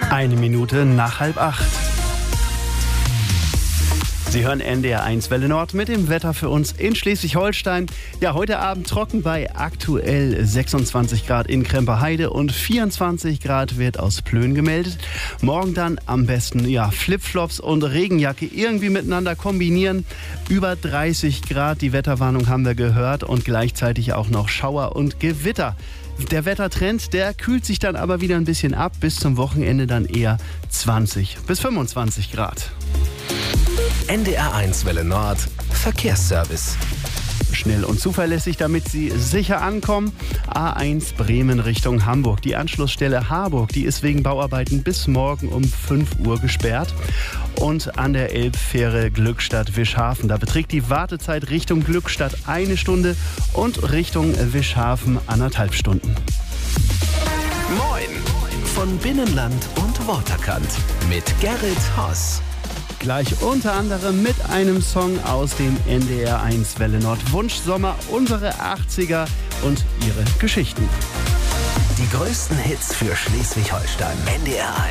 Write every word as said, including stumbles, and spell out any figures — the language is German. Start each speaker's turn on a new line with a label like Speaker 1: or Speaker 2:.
Speaker 1: Eine Minute nach halb acht. Sie hören N D R eins Welle Nord mit dem Wetter für uns in Schleswig-Holstein. Ja, heute Abend trocken bei aktuell sechsundzwanzig Grad in Kremper-Heide und vierundzwanzig Grad wird aus Plön gemeldet. Morgen dann am besten ja Flipflops und Regenjacke irgendwie miteinander kombinieren. Über dreißig Grad, die Wetterwarnung haben wir gehört, und gleichzeitig auch noch Schauer und Gewitter. Der Wettertrend, der kühlt sich dann aber wieder ein bisschen ab. Bis zum Wochenende dann eher zwanzig bis fünfundzwanzig Grad.
Speaker 2: N D R eins Welle Nord Verkehrsservice.
Speaker 1: Schnell und zuverlässig, damit Sie sicher ankommen. A eins Bremen Richtung Hamburg. Die Anschlussstelle Harburg, die ist wegen Bauarbeiten bis morgen um fünf Uhr gesperrt. Und an der Elbfähre Glückstadt-Wischhafen, da beträgt die Wartezeit Richtung Glückstadt eine Stunde und Richtung Wischhafen anderthalb Stunden.
Speaker 2: Moin von Binnenland und Waterkant mit Gerrit Hoss.
Speaker 1: Gleich unter anderem mit einem Song aus dem N D R eins Welle Nord Wunschsommer, unsere achtziger und ihre Geschichten.
Speaker 2: Die größten Hits für Schleswig-Holstein. N D R eins.